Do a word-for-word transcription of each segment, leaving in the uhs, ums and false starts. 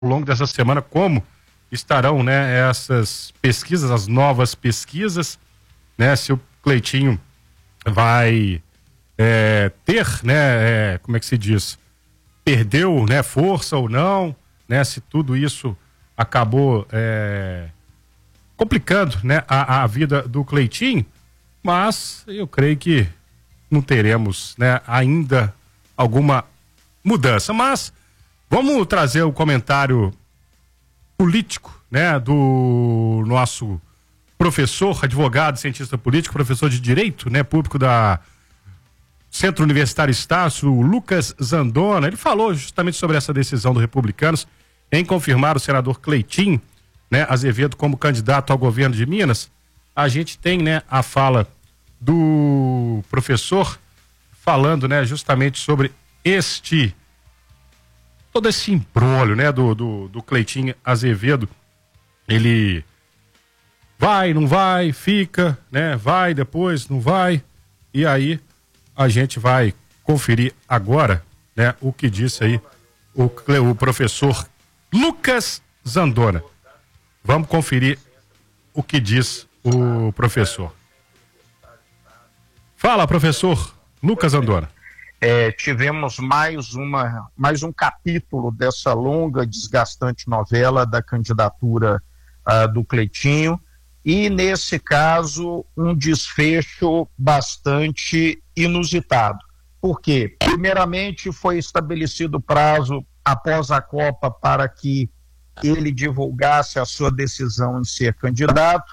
ao longo dessa semana como estarão, né, essas pesquisas, as novas pesquisas, né, se o Cleitinho vai é, ter, né, é, como é que se diz, perdeu, né, força ou não, né, se tudo isso acabou é, complicando, né, a, a vida do Cleitinho, mas eu creio que não teremos, né, ainda alguma mudança, mas vamos trazer o comentário político, né, do nosso professor, advogado, cientista político, professor de Direito, né, público da Centro Universitário Estácio, o Lucas Zandona. Ele falou justamente sobre essa decisão do Republicanos em confirmar o senador Cleitinho, né, Azevedo como candidato ao governo de Minas. A gente tem, né, a fala do professor falando, né, justamente sobre este todo esse imbróglio, né, do, do, do Cleitinho Azevedo. Ele vai, não vai, fica, né, vai, depois não vai, e aí a gente vai conferir agora, né, o que disse aí o, o professor Lucas Zandona. Vamos conferir o que diz o professor. Fala, professor Lucas Zandona. É, tivemos mais, uma, mais um capítulo dessa longa, desgastante novela da candidatura uh, do Cleitinho, e nesse caso um desfecho bastante inusitado. Por quê? Primeiramente foi estabelecido prazo após a Copa para que ele divulgasse a sua decisão em ser candidato.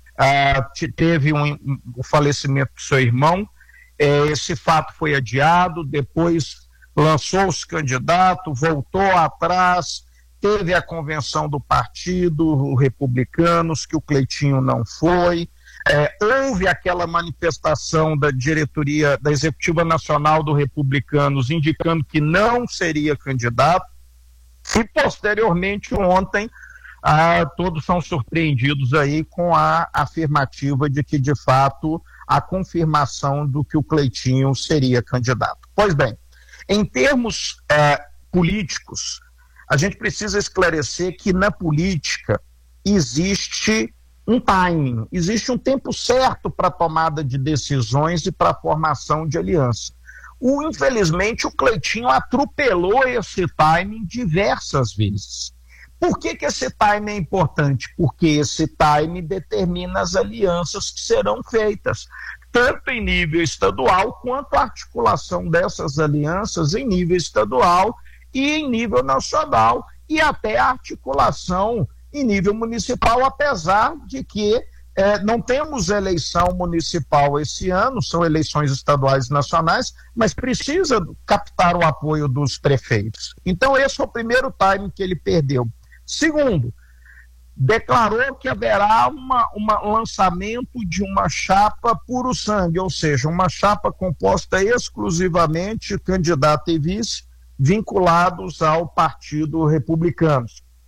Uh, teve um, um, o falecimento do seu irmão. Esse fato foi adiado, depois lançou-se candidato, voltou atrás, teve a convenção do partido, Republicanos, que o Cleitinho não foi, é, houve aquela manifestação da diretoria, da Executiva Nacional do Republicanos, indicando que não seria candidato, e posteriormente ontem, ah, todos são surpreendidos aí com a afirmativa de que de fato a confirmação do que o Cleitinho seria candidato. Pois bem, em termos eh, políticos, a gente precisa esclarecer que na política existe um timing, existe um tempo certo para a tomada de decisões e para a formação de aliança. O, infelizmente, o Cleitinho atropelou esse timing diversas vezes. Por que que esse time é importante? Porque esse time determina as alianças que serão feitas, tanto em nível estadual quanto a articulação dessas alianças em nível estadual e em nível nacional, e até a articulação em nível municipal, apesar de que eh, não temos eleição municipal esse ano, são eleições estaduais e nacionais, mas precisa captar o apoio dos prefeitos. Então esse é o primeiro time que ele perdeu. Segundo, declarou que haverá uma, uma lançamento de uma chapa puro sangue, ou seja, uma chapa composta exclusivamente de candidato e vice vinculados ao Partido Republicano.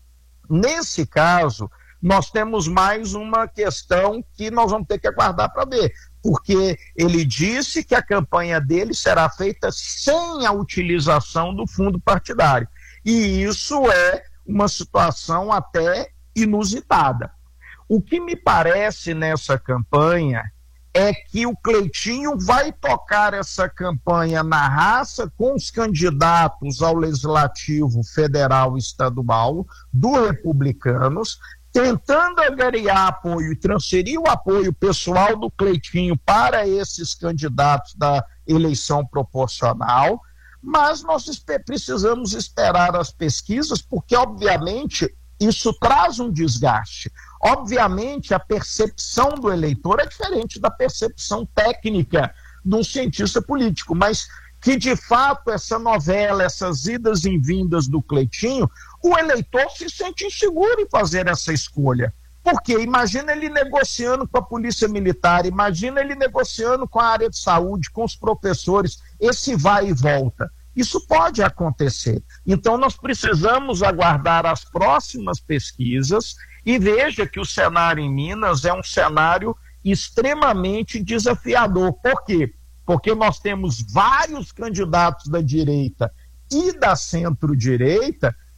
Nesse caso, nós temos mais uma questão que nós vamos ter que aguardar para ver, porque ele disse que a campanha dele será feita sem a utilização do fundo partidário, e isso é uma situação até inusitada. O que me parece nessa campanha é que o Cleitinho vai tocar essa campanha na raça com os candidatos ao Legislativo Federal e Estadual do Republicanos, tentando angariar apoio e transferir o apoio pessoal do Cleitinho para esses candidatos da eleição proporcional. Mas nós precisamos esperar as pesquisas, porque, obviamente, isso traz um desgaste. Obviamente, a percepção do eleitor é diferente da percepção técnica de um cientista político, mas que, de fato, essa novela, essas idas e vindas do Cleitinho, o eleitor se sente inseguro em fazer essa escolha. Porque imagina ele negociando com a Polícia Militar, imagina ele negociando com a área de saúde, com os professores, esse vai e volta. Isso pode acontecer. Então nós precisamos aguardar as próximas pesquisas e veja que o cenário em Minas é um cenário extremamente desafiador. Por quê? Porque nós temos vários candidatos da direita e da centro-direita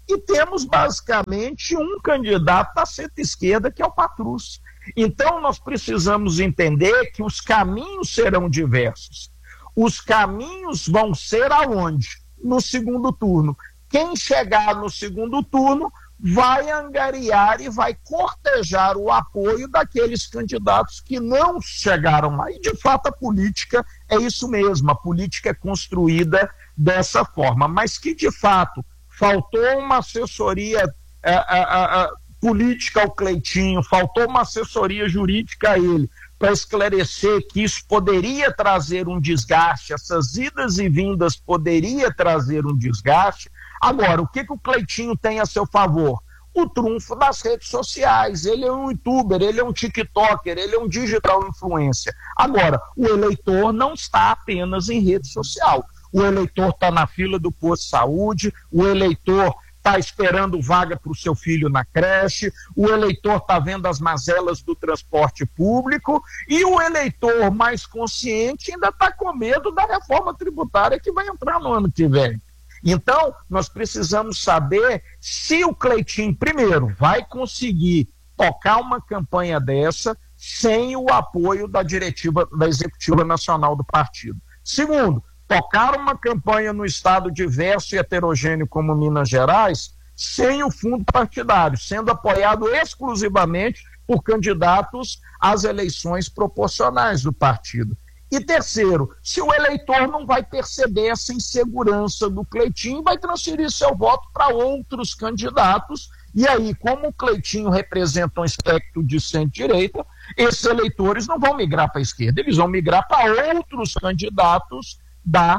e temos basicamente um candidato da centro-esquerda, que é o Patrus. Então nós precisamos entender que os caminhos serão diversos. Os caminhos vão ser aonde? No segundo turno. Quem chegar no segundo turno vai angariar e vai cortejar o apoio daqueles candidatos que não chegaram lá. E, de fato, a política é isso mesmo, a política é construída dessa forma, mas que, de fato, faltou uma assessoria é, é, é, política ao Cleitinho, faltou uma assessoria jurídica a ele, para esclarecer que isso poderia trazer um desgaste, essas idas e vindas poderia trazer um desgaste. Agora, o que, que o Cleitinho tem a seu favor? O trunfo das redes sociais. Ele é um youtuber, ele é um tiktoker, ele é um digital influencer. Agora, o eleitor não está apenas em rede social. O eleitor está na fila do posto de saúde, o eleitor está esperando vaga para o seu filho na creche, o eleitor está vendo as mazelas do transporte público e o eleitor mais consciente ainda está com medo da reforma tributária que vai entrar no ano que vem. Então, nós precisamos saber se o Cleitinho, primeiro, vai conseguir tocar uma campanha dessa sem o apoio da diretiva, da executiva nacional do partido. Segundo, tocar uma campanha no estado diverso e heterogêneo como Minas Gerais sem o fundo partidário, sendo apoiado exclusivamente por candidatos às eleições proporcionais do partido. E terceiro, se o eleitor não vai perceber essa insegurança do Cleitinho, vai transferir seu voto para outros candidatos, e aí, como o Cleitinho representa um espectro de centro-direita, esses eleitores não vão migrar para a esquerda, eles vão migrar para outros candidatos da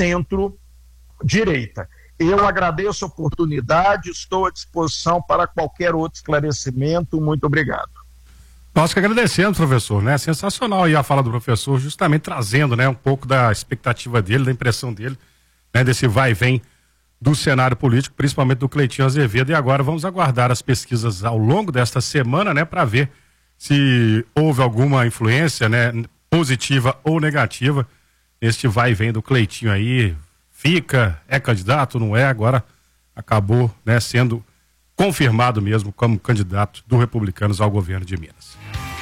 centro-direita. Eu agradeço a oportunidade, estou à disposição para qualquer outro esclarecimento. Muito obrigado. Nós que agradecemos, professor, né? Sensacional aí a fala do professor, justamente trazendo, né, um pouco da expectativa dele, da impressão dele, né, desse vai e vem do cenário político, principalmente do Cleitinho Azevedo. E agora vamos aguardar as pesquisas ao longo desta semana, né, para ver se houve alguma influência, né, positiva ou negativa. Este vai e vem do Cleitinho aí, fica, é candidato, não é, agora acabou, né, sendo confirmado mesmo como candidato do Republicanos ao governo de Minas.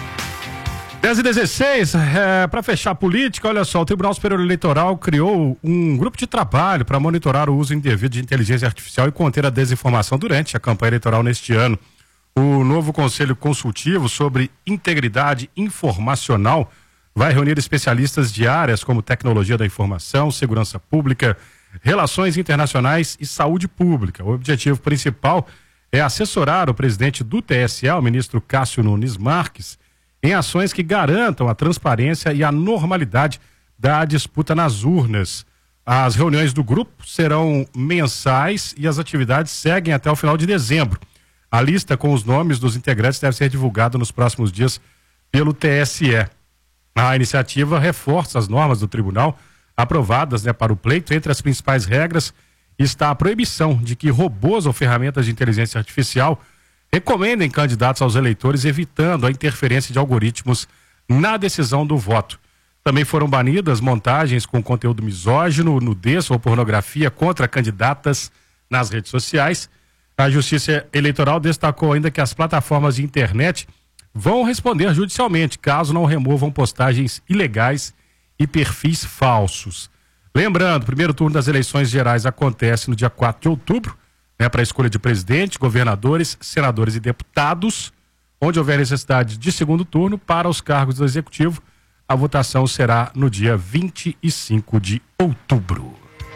dez e dezesseis, é, para fechar a política, olha só, o Tribunal Superior Eleitoral criou um grupo de trabalho para monitorar o uso indevido de inteligência artificial e conter a desinformação durante a campanha eleitoral neste ano. O novo Conselho Consultivo sobre Integridade Informacional vai reunir especialistas de áreas como tecnologia da informação, segurança pública, relações internacionais e saúde pública. O objetivo principal é assessorar o presidente do T S E, o ministro Cássio Nunes Marques, em ações que garantam a transparência e a normalidade da disputa nas urnas. As reuniões do grupo serão mensais e as atividades seguem até o final de dezembro. A lista com os nomes dos integrantes deve ser divulgada nos próximos dias pelo T S E. A iniciativa reforça as normas do tribunal aprovadas, né, para o pleito. Entre as principais regras está a proibição de que robôs ou ferramentas de inteligência artificial recomendem candidatos aos eleitores, evitando a interferência de algoritmos na decisão do voto. Também foram banidas montagens com conteúdo misógino, nudez ou pornografia contra candidatas nas redes sociais. A Justiça Eleitoral destacou ainda que as plataformas de internet vão responder judicialmente caso não removam postagens ilegais e perfis falsos. Lembrando, o primeiro turno das eleições gerais acontece no dia quatro de outubro, né, para a escolha de presidente, governadores, senadores e deputados. Onde houver necessidade de segundo turno para os cargos do executivo, a votação será no dia vinte e cinco de outubro.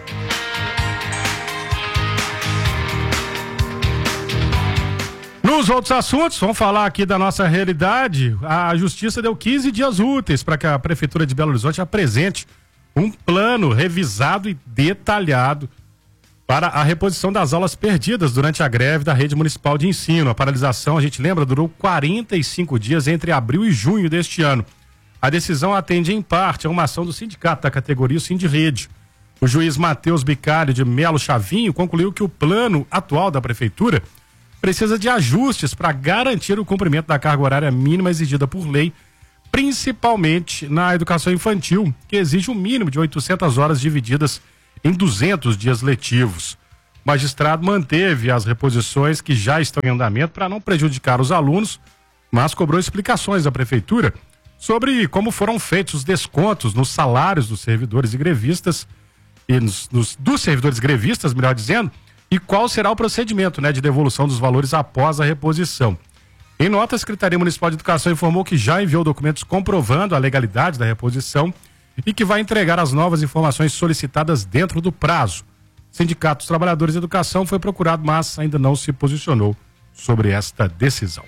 Nos outros assuntos, vamos falar aqui da nossa realidade. A Justiça deu quinze dias úteis para que a Prefeitura de Belo Horizonte apresente um plano revisado e detalhado para a reposição das aulas perdidas durante a greve da rede municipal de ensino. A paralisação, a gente lembra, durou quarenta e cinco dias entre abril e junho deste ano. A decisão atende em parte a uma ação do sindicato da categoria, o Sindirrede. O juiz Matheus Bicalho de Melo Chavinho concluiu que o plano atual da Prefeitura precisa de ajustes para garantir o cumprimento da carga horária mínima exigida por lei, principalmente na educação infantil, que exige um mínimo de oitocentas horas divididas em duzentos dias letivos. o magistrado manteve as reposições que já estão em andamento para não prejudicar os alunos, mas cobrou explicações da prefeitura sobre como foram feitos os descontos nos salários dos servidores e grevistas, e nos, nos, dos servidores grevistas, melhor dizendo, e qual será o procedimento, né, de devolução dos valores após a reposição. Em nota, a Secretaria Municipal de Educação informou que já enviou documentos comprovando a legalidade da reposição e que vai entregar as novas informações solicitadas dentro do prazo. O Sindicato dos Trabalhadores de Educação foi procurado, mas ainda não se posicionou sobre esta decisão.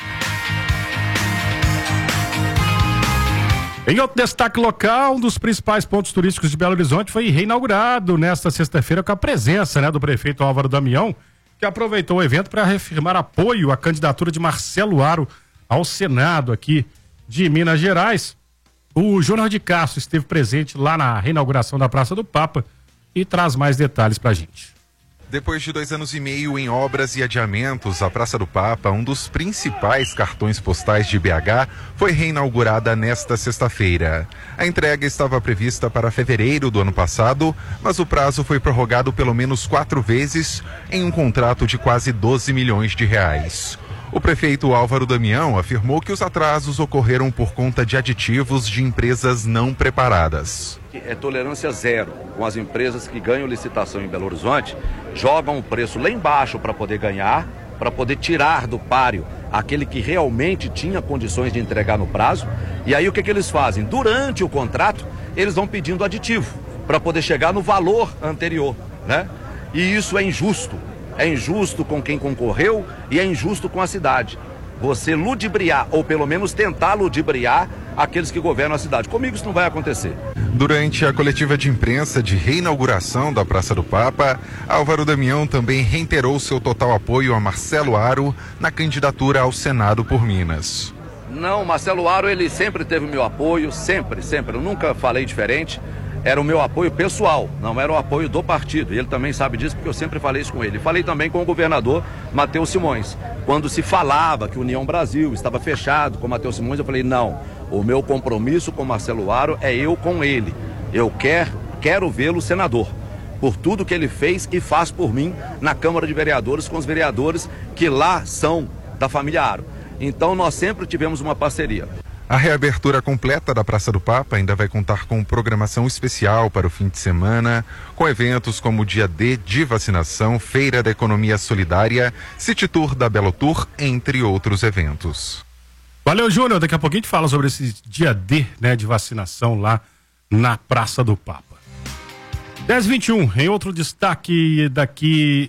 Em outro destaque local, um dos principais pontos turísticos de Belo Horizonte foi reinaugurado nesta sexta-feira com a presença, né, do prefeito Álvaro Damião, que aproveitou o evento para reafirmar apoio à candidatura de Marcelo Aro ao Senado aqui de Minas Gerais. O Júnior de Castro esteve presente lá na reinauguração da Praça do Papa e traz mais detalhes para a gente. Depois de dois anos e meio em obras e adiamentos, a Praça do Papa, um dos principais cartões postais de B H, foi reinaugurada nesta sexta-feira. A entrega estava prevista para fevereiro do ano passado, mas o prazo foi prorrogado pelo menos quatro vezes em um contrato de quase doze milhões de reais. O prefeito Álvaro Damião afirmou que os atrasos ocorreram por conta de aditivos de empresas não preparadas. É tolerância zero com as empresas que ganham licitação em Belo Horizonte, jogam o preço lá embaixo para poder ganhar, para poder tirar do páreo aquele que realmente tinha condições de entregar no prazo. E aí o que, que eles fazem? Durante o contrato, eles vão pedindo aditivo para poder chegar no valor anterior, né? E isso é injusto. É injusto com quem concorreu e é injusto com a cidade. Você ludibriar, ou pelo menos tentar ludibriar, aqueles que governam a cidade. Comigo isso não vai acontecer. Durante a coletiva de imprensa de reinauguração da Praça do Papa, Álvaro Damião também reiterou seu total apoio a Marcelo Aro na candidatura ao Senado por Minas. Não, Marcelo Aro, ele sempre teve o meu apoio, sempre, sempre. Eu nunca falei diferente. Era o meu apoio pessoal, não era o apoio do partido. E ele também sabe disso porque eu sempre falei isso com ele. Falei também com o governador Matheus Simões. Quando se falava que o União Brasil estava fechado com o Matheus Simões, eu falei, não, o meu compromisso com Marcelo Aro é eu com ele. Eu quero, quero vê-lo senador, por tudo que ele fez e faz por mim na Câmara de Vereadores, com os vereadores que lá são da família Aro. Então nós sempre tivemos uma parceria. A reabertura completa da Praça do Papa ainda vai contar com programação especial para o fim de semana, com eventos como o Dia D de vacinação, Feira da Economia Solidária, City Tour da Belo Tour, entre outros eventos. Valeu, Júnior. Daqui a pouquinho a gente fala sobre esse Dia D, né, de vacinação lá na Praça do Papa. dez e vinte e um, em outro destaque daqui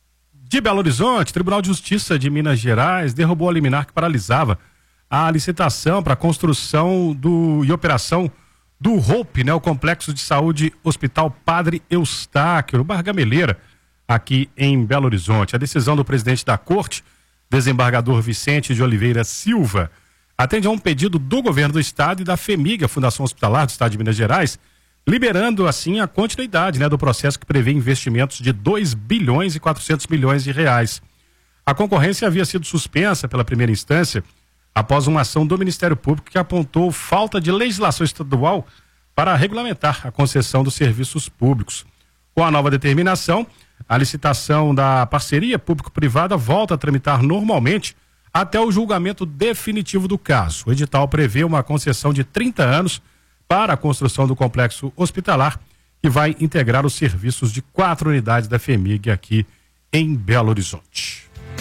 de Belo Horizonte, Tribunal de Justiça de Minas Gerais derrubou a liminar que paralisava a licitação para a construção do, e operação do Hope, né, o Complexo de Saúde Hospital Padre Eustáquio, no Barra Gameleira, aqui em Belo Horizonte. A decisão do presidente da Corte, desembargador Vicente de Oliveira Silva, atende a um pedido do governo do estado e da FEMIG, a Fundação Hospitalar do Estado de Minas Gerais, liberando assim a continuidade, né, do processo que prevê investimentos de dois bilhões e quatrocentos milhões de reais. A concorrência havia sido suspensa pela primeira instância após uma ação do Ministério Público que apontou falta de legislação estadual para regulamentar a concessão dos serviços públicos. Com a nova determinação, a licitação da parceria público-privada volta a tramitar normalmente até o julgamento definitivo do caso. O edital prevê uma concessão de trinta anos para a construção do complexo hospitalar, que vai integrar os serviços de quatro unidades da FEMIG aqui em Belo Horizonte.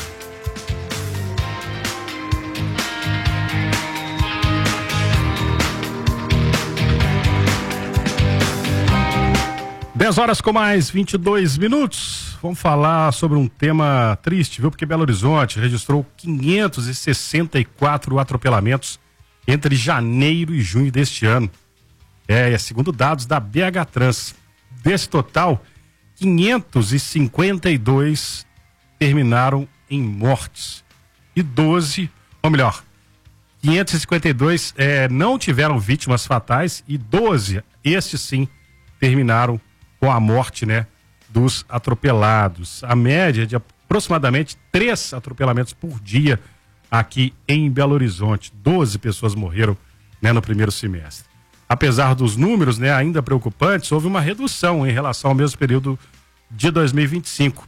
dez horas com mais vinte e dois minutos. Vamos falar sobre um tema triste, viu? Porque Belo Horizonte registrou quinhentos e sessenta e quatro atropelamentos entre janeiro e junho deste ano. É, é segundo dados da B H Trans. Desse total, quinhentos e cinquenta e dois terminaram em mortes. E doze, ou melhor, quinhentos e cinquenta e dois é, não tiveram vítimas fatais e doze, estes sim, terminaram com a morte, né, dos atropelados. A média é de aproximadamente três atropelamentos por dia aqui em Belo Horizonte. doze pessoas morreram, né, no primeiro semestre. Apesar dos números, né, ainda preocupantes, houve uma redução em relação ao mesmo período de dois mil e vinte e cinco.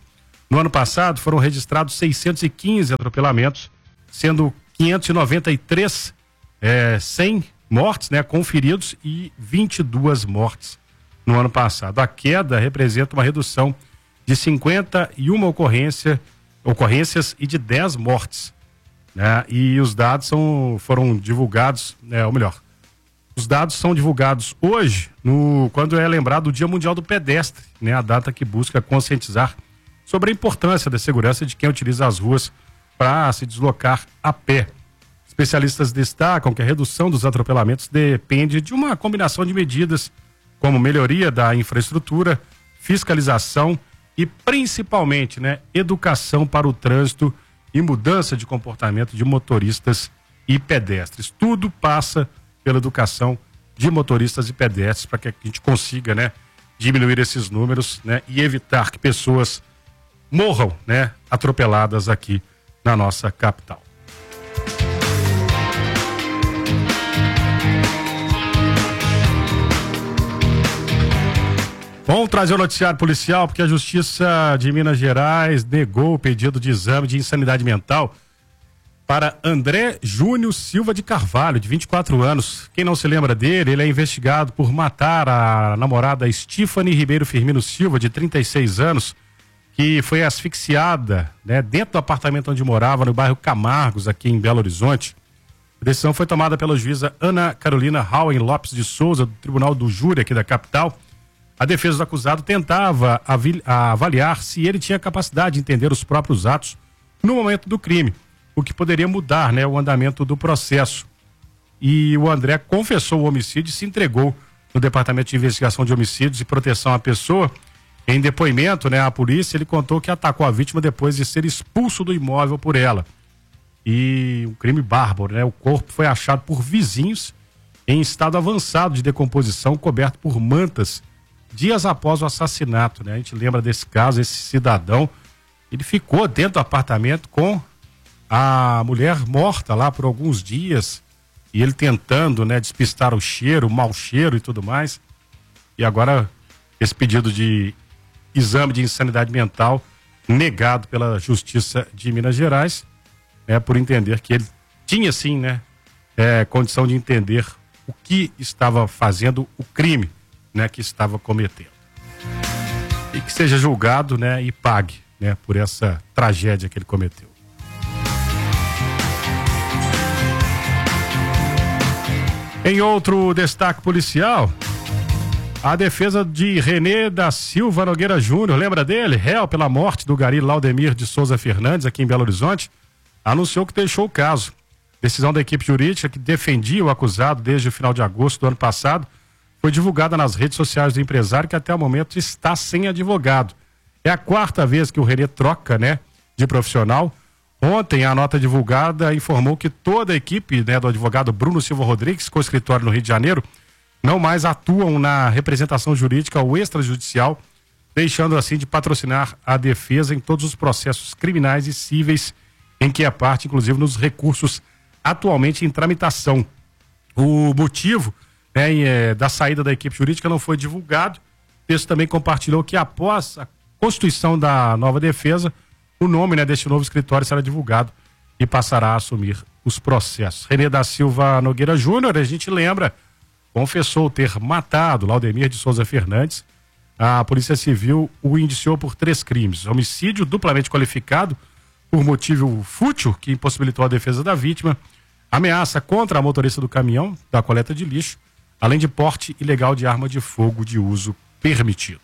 No ano passado foram registrados seiscentos e quinze atropelamentos, sendo quinhentos e noventa e três é, sem mortes, né, conferidos e vinte e duas mortes no ano passado. A queda representa uma redução de cinquenta e uma ocorrência, ocorrências e de dez mortes, né? E os dados são, foram divulgados, né, ou melhor, os dados são divulgados hoje, no, quando é lembrado o Dia Mundial do Pedestre, né? A data que busca conscientizar sobre a importância da segurança de quem utiliza as ruas para se deslocar a pé. Especialistas destacam que a redução dos atropelamentos depende de uma combinação de medidas, como melhoria da infraestrutura, fiscalização e principalmente, né, educação para o trânsito e mudança de comportamento de motoristas e pedestres. Tudo passa pela educação de motoristas e pedestres para que a gente consiga, né, diminuir esses números, né, e evitar que pessoas morram, né, atropeladas aqui na nossa capital. Vamos trazer o noticiário policial, porque a Justiça de Minas Gerais negou o pedido de exame de insanidade mental para André Júnior Silva de Carvalho, de vinte e quatro anos. Quem não se lembra dele, ele é investigado por matar a namorada Stephanie Ribeiro Firmino Silva, de trinta e seis anos, que foi asfixiada, né, dentro do apartamento onde morava, no bairro Camargos, aqui em Belo Horizonte. A decisão foi tomada pela juíza Ana Carolina Rauen Lopes de Souza, do Tribunal do Júri aqui da capital. A defesa do acusado tentava avaliar se ele tinha capacidade de entender os próprios atos no momento do crime, o que poderia mudar, né, o andamento do processo. E o André confessou o homicídio e se entregou no Departamento de Investigação de Homicídios e Proteção à Pessoa. Em depoimento, né, à polícia, ele contou que atacou a vítima depois de ser expulso do imóvel por ela. E um crime bárbaro, né? O corpo foi achado por vizinhos em estado avançado de decomposição, coberto por mantas, dias após o assassinato, né? A gente lembra desse caso, esse cidadão, ele ficou dentro do apartamento com a mulher morta lá por alguns dias e ele tentando, né, despistar o cheiro, o mau cheiro e tudo mais. E agora esse pedido de exame de insanidade mental negado pela Justiça de Minas Gerais, né, por entender que ele tinha sim, né, é, condição de entender o que estava fazendo, o crime, né, que estava cometendo. E que seja julgado, né, e pague, né, por essa tragédia que ele cometeu. Em outro destaque policial, a defesa de Renê da Silva Nogueira Júnior, lembra dele? Réu pela morte do gari Laudemir de Souza Fernandes, aqui em Belo Horizonte, anunciou que deixou o caso. Decisão da equipe jurídica que defendia o acusado desde o final de agosto do ano passado foi divulgada nas redes sociais do empresário, que até o momento está sem advogado. É a quarta vez que o Renê troca, né, de profissional. Ontem, a nota divulgada informou que toda a equipe, né, do advogado Bruno Silva Rodrigues, com escritório no Rio de Janeiro, não mais atuam na representação jurídica ou extrajudicial, deixando assim de patrocinar a defesa em todos os processos criminais e cíveis em que é parte, inclusive nos recursos atualmente em tramitação. O motivo, né, é, da saída da equipe jurídica não foi divulgado. O texto também compartilhou que após a constituição da nova defesa, o nome, né, deste novo escritório será divulgado e passará a assumir os processos. Renê da Silva Nogueira Júnior, a gente lembra, confessou ter matado Laudemir de Souza Fernandes. A Polícia Civil o indiciou por três crimes: homicídio duplamente qualificado por motivo fútil que impossibilitou a defesa da vítima, ameaça contra a motorista do caminhão da coleta de lixo, além de porte ilegal de arma de fogo de uso permitido.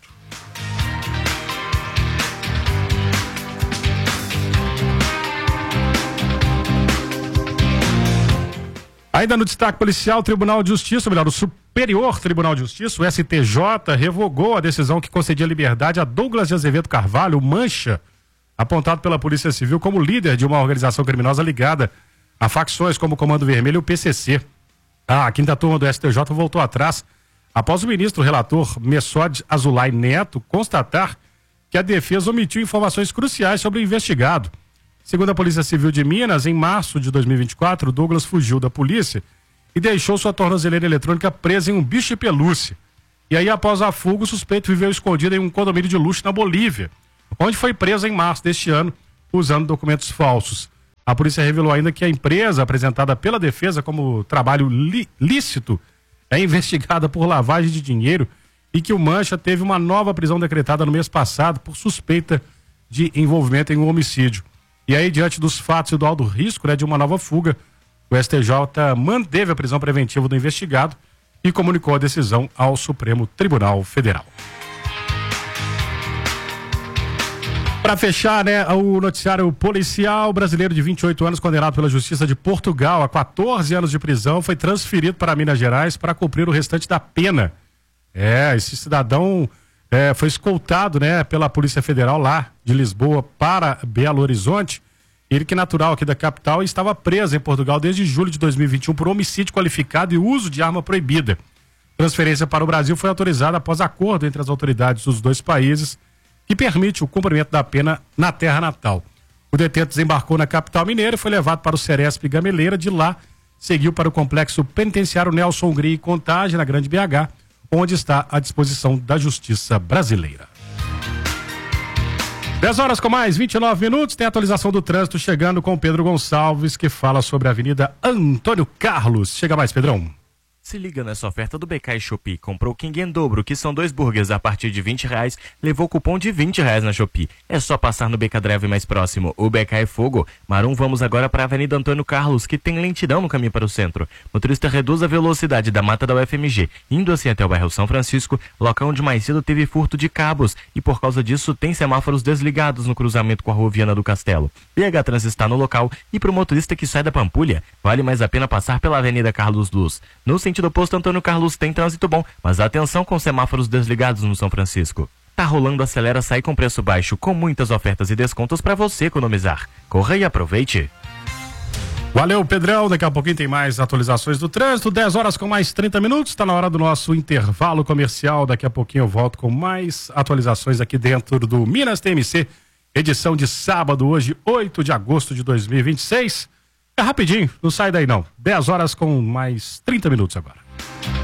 Ainda no destaque policial, o Tribunal de Justiça, ou melhor, o Superior Tribunal de Justiça, o S T J, revogou a decisão que concedia liberdade a Douglas de Azevedo Carvalho, Mancha, apontado pela Polícia Civil como líder de uma organização criminosa ligada a facções como o Comando Vermelho e o P C C. A quinta turma do S T J voltou atrás após o ministro relator Messod Azulay Neto constatar que a defesa omitiu informações cruciais sobre o investigado. Segundo a Polícia Civil de Minas, em março de dois mil e vinte e quatro, Douglas fugiu da polícia e deixou sua tornozeleira eletrônica presa em um bicho de pelúcia. E aí, após a fuga, o suspeito viveu escondido em um condomínio de luxo na Bolívia, onde foi preso em março deste ano usando documentos falsos. A polícia revelou ainda que a empresa apresentada pela defesa como trabalho li- lícito é investigada por lavagem de dinheiro e que o Mancha teve uma nova prisão decretada no mês passado por suspeita de envolvimento em um homicídio. E aí, diante dos fatos e do alto risco, né, de uma nova fuga, o S T J manteve a prisão preventiva do investigado e comunicou a decisão ao Supremo Tribunal Federal. Para fechar, né, o noticiário policial brasileiro de vinte e oito anos, condenado pela Justiça de Portugal a quatorze anos de prisão, foi transferido para Minas Gerais para cumprir o restante da pena. É, esse cidadão é, foi escoltado, né, pela Polícia Federal lá de Lisboa para Belo Horizonte. Ele, que é natural aqui da capital, estava preso em Portugal desde julho de dois mil e vinte e um por homicídio qualificado e uso de arma proibida. Transferência para o Brasil foi autorizada após acordo entre as autoridades dos dois países, que permite o cumprimento da pena na terra natal. O detento desembarcou na capital mineira e foi levado para o Ceresp Gameleira. De lá, seguiu para o complexo penitenciário Nelson Hungria e Contagem, na Grande B H, onde está à disposição da Justiça Brasileira. dez horas com mais vinte e nove minutos, tem a atualização do trânsito chegando com o Pedro Gonçalves, que fala sobre a Avenida Antônio Carlos. Chega mais, Pedrão. Se liga nessa oferta do B K e Shopee. Comprou King em dobro, que são dois burgers a partir de vinte reais, levou cupom de vinte reais na Shopee. É só passar no B K Drive mais próximo. O B K é fogo. Marum, vamos agora para a Avenida Antônio Carlos, que tem lentidão no caminho para o centro. Motorista reduz a velocidade da mata da U F M G, indo assim até o bairro São Francisco, local onde mais cedo teve furto de cabos, e por causa disso tem semáforos desligados no cruzamento com a Rua Viana do Castelo. B H Trans está no local, e para o motorista que sai da Pampulha, vale mais a pena passar pela Avenida Carlos Luz. No sentido oposto, Antônio Carlos tem trânsito bom, mas atenção com semáforos desligados no São Francisco. Tá rolando Acelera Sai com preço baixo, com muitas ofertas e descontos para você economizar. Corra e aproveite. Valeu, Pedrão. Daqui a pouquinho tem mais atualizações do trânsito. dez horas com mais trinta minutos. Está na hora do nosso intervalo comercial. Daqui a pouquinho eu volto com mais atualizações aqui dentro do Minas T M C, edição de sábado, hoje, oito de agosto de dois mil e vinte e seis. É rapidinho, não sai daí não. dez horas com mais trinta minutos agora.